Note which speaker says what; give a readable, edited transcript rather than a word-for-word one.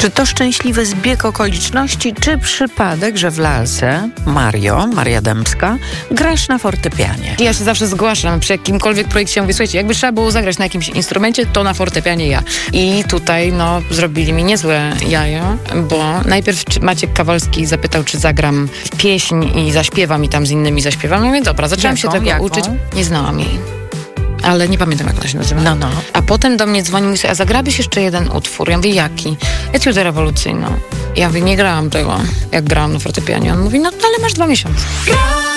Speaker 1: Czy to szczęśliwy zbieg okoliczności, czy przypadek, że w lalce Maria Dębska, grasz na fortepianie?
Speaker 2: Ja się zawsze zgłaszam przy jakimkolwiek projekcie. Mówię, słuchajcie, jakby trzeba było zagrać na jakimś instrumencie, to na fortepianie ja. I tutaj, zrobili mi niezłe jajo, bo najpierw Maciek Kawalski zapytał, czy zagram w pieśń i zaśpiewam i tam z innymi zaśpiewam. Mówię, dobra, zaczęłam się tego uczyć. Nie znałam jej. Ale nie pamiętam, jak ona się nazywa.
Speaker 1: No.
Speaker 2: A potem do mnie dzwonił i mówi, a zagrabyś jeszcze jeden utwór? Ja mówię, jaki? Etiudę rewolucyjną. Ja mówię, nie grałam tego, jak grałam na fortepianie. On mówi, ale masz 2 miesiące.